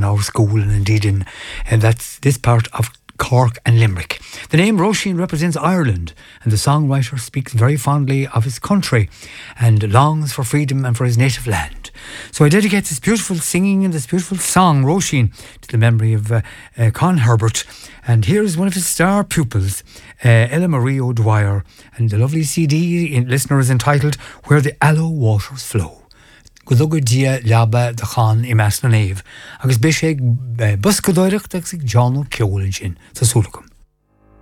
in our school and indeed in that's this part of Cork and Limerick. The name Roisin represents Ireland, and the songwriter speaks very fondly of his country and longs for freedom and for his native land. So I dedicate this beautiful singing and this beautiful song, Roisin, to the memory of Con Herbert. And here is one of his star pupils, Ella Marie O'Dwyer, and the lovely CD listener is entitled Where the Allow Waters Flow. Gulugad dia leaba de chan I meas na neve, agus bis ag buscadóireacht ag sig John O'Keolan sin sa súlacum.